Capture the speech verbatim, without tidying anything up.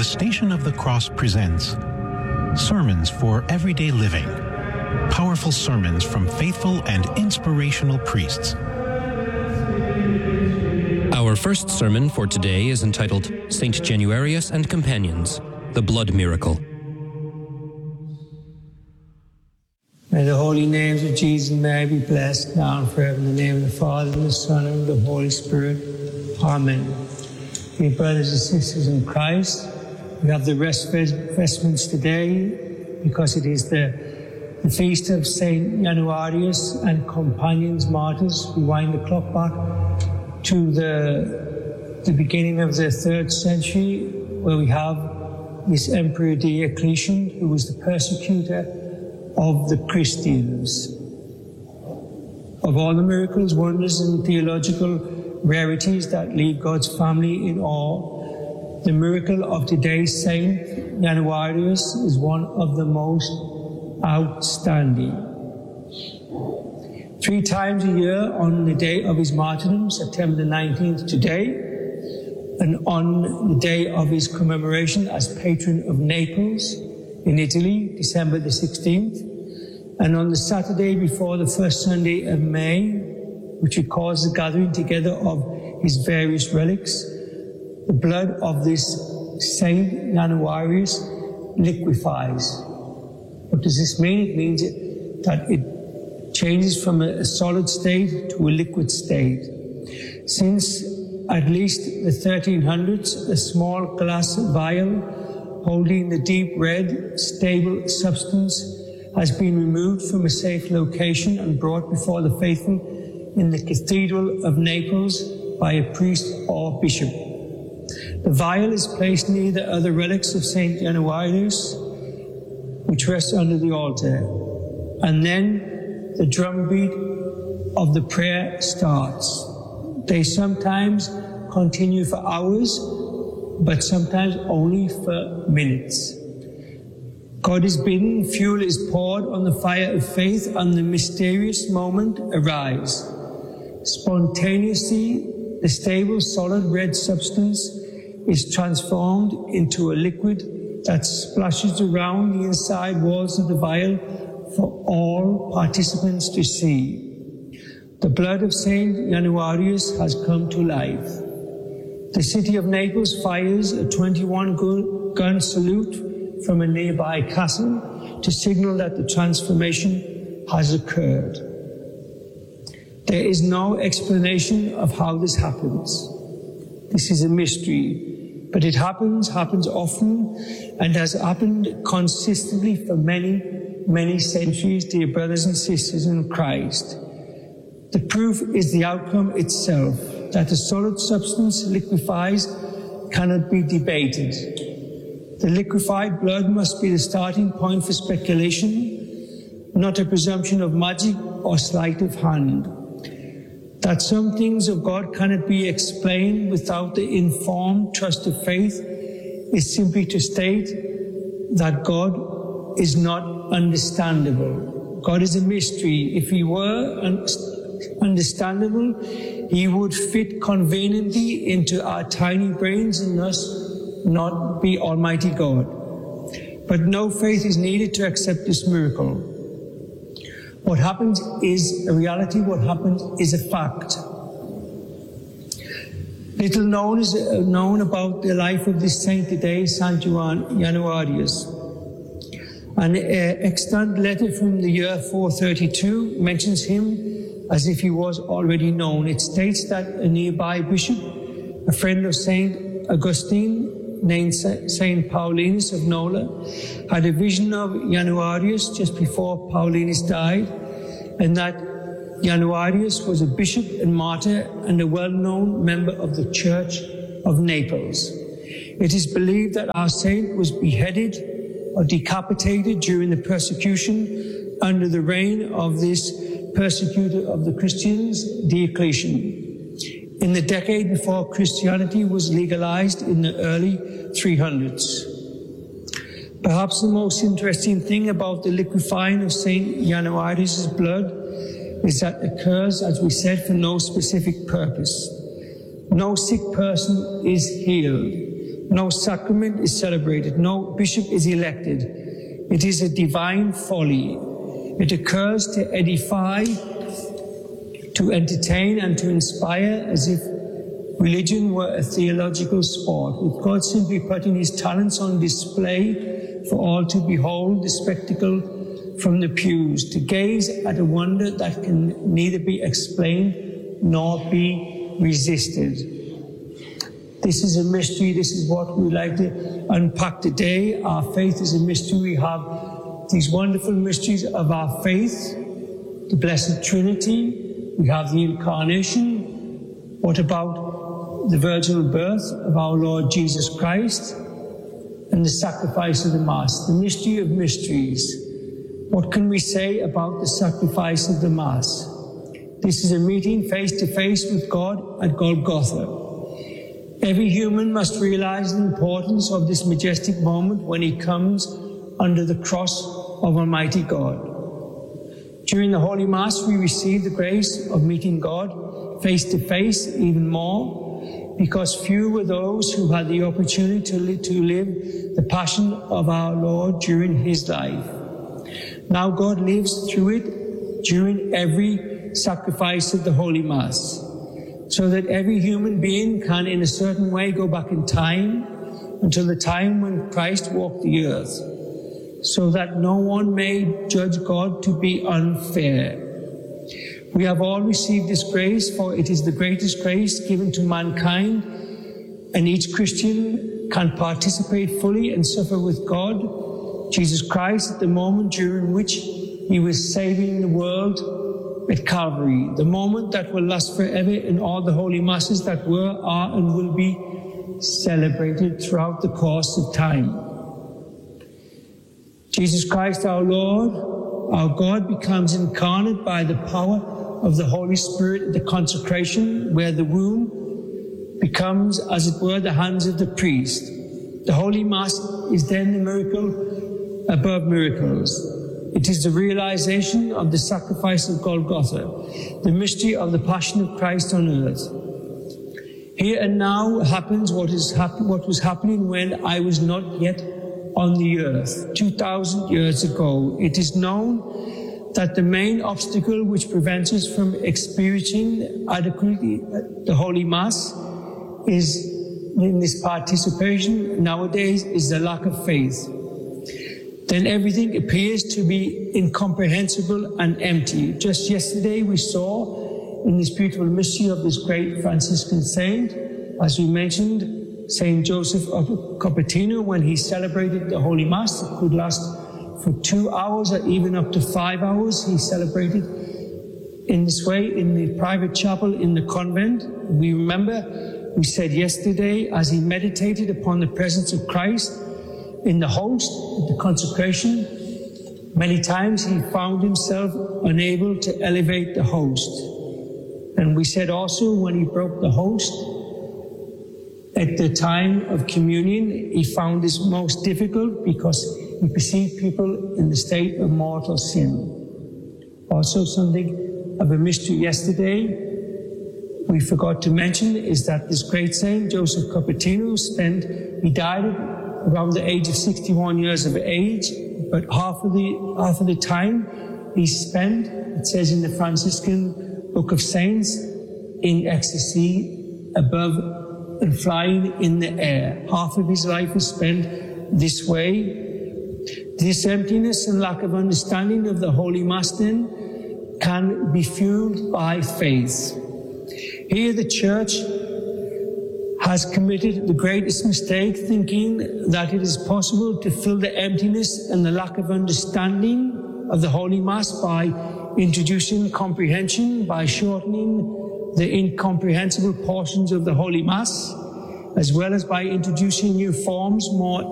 The Station of the Cross presents Sermons for Everyday Living. Powerful sermons from faithful and inspirational priests. Our first sermon for today is entitled Saint Januarius and Companions, the Blood Miracle. May the holy names of Jesus and Mary be blessed now and forever in the name of the Father, and the Son, and the Holy Spirit. Amen. Dear brothers and sisters in Christ, we have the rest vestments today because it is the, the feast of Saint Januarius and Companions Martyrs. We wind the clock back to the, the beginning of the third century, where we have this Emperor Diocletian, who was the persecutor of the Christians. Of all the miracles, wonders, and theological rarities that leave God's family in awe, the miracle of today's Saint Januarius is one of the most outstanding. Three times a year, on the day of his martyrdom, September the nineteenth today, and on the day of his commemoration as patron of Naples in Italy, December the sixteenth, and on the Saturday before the first Sunday of May, which records the gathering together of his various relics, the blood of this Saint Januarius liquefies. What does this mean? It means that it changes from a solid state to a liquid state. Since at least the thirteen hundreds, a small glass vial holding the deep red, stable substance has been removed from a safe location and brought before the faithful in the Cathedral of Naples by a priest or bishop. The vial is placed near the other relics of Saint Januarius, which rests under the altar. And then the drumbeat of the prayer starts. They sometimes continue for hours, but sometimes only for minutes. God is bidden, fuel is poured on the fire of faith, and the mysterious moment arrives. Spontaneously, the stable, solid red substance is transformed into a liquid that splashes around the inside walls of the vial for all participants to see. The blood of Saint Januarius has come to life. The city of Naples fires a twenty-one gun salute from a nearby castle to signal that the transformation has occurred. There is no explanation of how this happens. This is a mystery, but it happens, happens often, and has happened consistently for many, many centuries, dear brothers and sisters in Christ. The proof is the outcome itself. That a solid substance liquefies cannot be debated. The liquefied blood must be the starting point for speculation, not a presumption of magic or sleight of hand. That some things of God cannot be explained without the informed trust of faith is simply to state that God is not understandable. God is a mystery. If he were un- understandable, he would fit conveniently into our tiny brains and thus not be Almighty God. But no faith is needed to accept this miracle. What happens is a reality, what happens is a fact. Little known is known about the life of this saint today, Saint Januarius. An extant letter from the year four thirty-two mentions him as if he was already known. It states that a nearby bishop, a friend of Saint Augustine, named Saint Paulinus of Nola, had a vision of Januarius just before Paulinus died, and that Januarius was a bishop and martyr and a well-known member of the Church of Naples. It is believed that our saint was beheaded or decapitated during the persecution under the reign of this persecutor of the Christians, Diocletian, in the decade before Christianity was legalized in the early three hundreds. Perhaps the most interesting thing about the liquefying of Saint Januarius' blood is that it occurs, as we said, for no specific purpose. No sick person is healed. No sacrament is celebrated. No bishop is elected. It is a divine folly. It occurs to edify, to entertain, and to inspire, as if religion were a theological sport, with God simply putting his talents on display for all to behold, the spectacle from the pews, to gaze at a wonder that can neither be explained nor be resisted. This is a mystery. This is what we like to unpack today. Our faith is a mystery. We have these wonderful mysteries of our faith, the Blessed Trinity. We have the Incarnation. What about the virginal birth of our Lord Jesus Christ and the sacrifice of the Mass, the mystery of mysteries? What can we say about the sacrifice of the Mass? This is a meeting face to face with God at Golgotha. Every human must realize the importance of this majestic moment when he comes under the cross of Almighty God. During the Holy Mass, we receive the grace of meeting God face to face even more, because few were those who had the opportunity to live, to live the passion of our Lord during his life. Now God lives through it during every sacrifice of the Holy Mass, so that every human being can in a certain way go back in time until the time when Christ walked the earth, so that no one may judge God to be unfair. We have all received this grace, for it is the greatest grace given to mankind, and each Christian can participate fully and suffer with God, Jesus Christ, at the moment during which he was saving the world at Calvary, the moment that will last forever in all the holy masses that were, are, and will be celebrated throughout the course of time. Jesus Christ, our Lord, our God, becomes incarnate by the power of the Holy Spirit at the consecration, where the womb becomes, as it were, the hands of the priest. The Holy Mass is then the miracle above miracles. It is the realization of the sacrifice of Golgotha, the mystery of the passion of Christ on earth. Here and now happens what is happen- what was happening when I was not yet on the earth, two thousand years ago. It is known that the main obstacle which prevents us from experiencing adequately the Holy Mass is in this participation nowadays is the lack of faith. Then everything appears to be incomprehensible and empty. Just yesterday we saw in this beautiful mystery of this great Franciscan saint, as we mentioned, Saint Joseph of Cupertino, when he celebrated the Holy Mass. It could last for two hours or even up to five hours. He celebrated in this way in the private chapel in the convent. We remember, we said yesterday, as he meditated upon the presence of Christ in the host, at the consecration, many times he found himself unable to elevate the host. And we said also, when he broke the host, at the time of communion, he found this most difficult because he perceived people in the state of mortal sin. Also, something of a mystery yesterday we forgot to mention is that this great saint, Joseph Cupertino, spent, he died around the age of sixty-one years of age, but half of the half of the time he spent, it says in the Franciscan Book of Saints, in ecstasy above and flying in the air. Half of his life was spent this way. This emptiness and lack of understanding of the Holy Mass then can be fueled by faith. Here the Church has committed the greatest mistake, thinking that it is possible to fill the emptiness and the lack of understanding of the Holy Mass by introducing comprehension, by shortening the incomprehensible portions of the Holy Mass, as well as by introducing new forms more